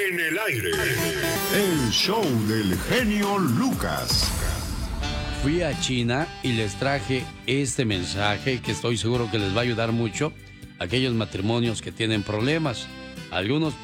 En el aire, el show del genio Lucas. Fui a China y les traje este mensaje que estoy seguro que les va a ayudar mucho a aquellos matrimonios que tienen problemas. Algunos